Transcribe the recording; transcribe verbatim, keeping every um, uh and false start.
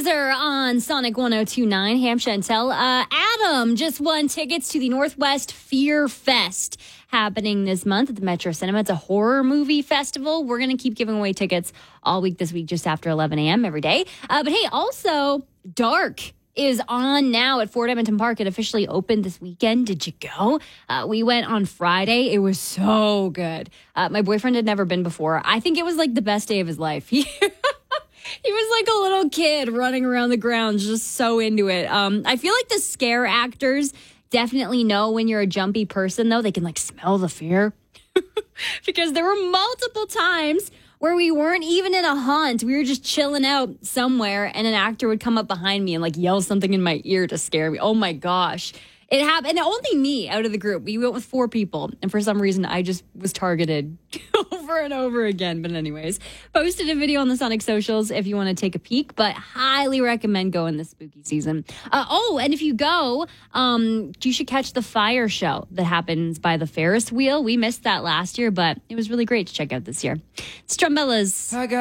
Weezer on Sonic one oh two point nine, Ham Chantel. Uh, Adam just won tickets to the Northwest Fear Fest happening this month at the Metro Cinema. It's a horror movie festival. We're going to keep giving away tickets all week this week, just after eleven a.m. every day. Uh, but hey, also, Dark is on now at Fort Edmonton Park. It officially opened this weekend. Did you go? Uh, we went on Friday. It was so good. Uh, my boyfriend had never been before. I think it was like the best day of his life. He, he was like a little kid running around the grounds, just so into it. Um, I feel like the scare actors definitely know when you're a jumpy person, though. They can like smell the fear. Because there were multiple times where we weren't even in a haunt. We were just chilling out somewhere, and an actor would come up behind me and like yell something in my ear to scare me. Oh my gosh. It happened. And only me out of the group. We went with four people, and for some reason, I just was targeted over and over again. But anyways, posted a video on the Sonic socials if you want to take a peek, but highly recommend going this spooky season. Uh, oh, and if you go, um, you should catch the fire show that happens by the Ferris wheel. We missed that last year, but it was really great to check out this year. It's Strumbella's.